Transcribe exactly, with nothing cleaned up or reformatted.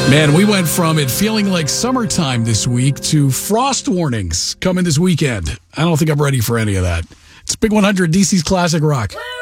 Man, we went from it feeling like summertime this week to frost warnings coming this weekend. I don't think I'm ready for any of that. It's Big one hundred, D C's Classic Rock.